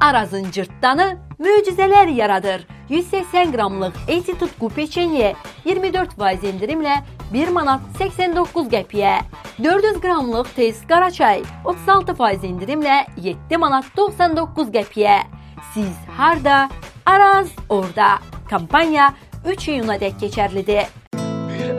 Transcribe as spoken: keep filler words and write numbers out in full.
Arazın cırtdanı möcüzələr yaradır. yüz səksən qramlıq Eti Tutku peçenye iyirmi dörd faiz indirimlə bir manat səksən doqquz qəpiyə. dörd yüz qramlıq Tez Qaraçay otuz altı faiz indirimlə yeddi manat doxsan doqquz qəpiyə. Siz harda? Araz orada. Kampanya üç iyuna dək keçərlidir.